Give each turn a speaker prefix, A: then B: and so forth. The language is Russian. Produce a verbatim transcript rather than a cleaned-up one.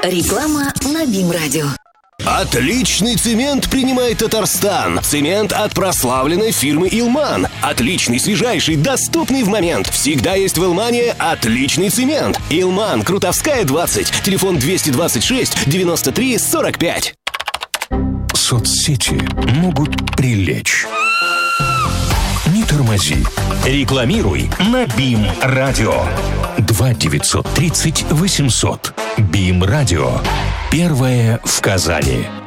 A: Реклама на БИМ-радио.
B: Отличный цемент принимает Татарстан. Цемент от прославленной фирмы «Илман». Отличный, свежайший, доступный в момент. Всегда есть в «Илмане» отличный цемент. «Илман», Крутовская, двадцать. Телефон двести двадцать шесть девяносто три сорок пять.
C: Соцсети могут прилечь. Не тормози. Рекламируй на БИМ-радио. два девятьсот тридцать восемьсот. БИМ-радио. Первое в Казани.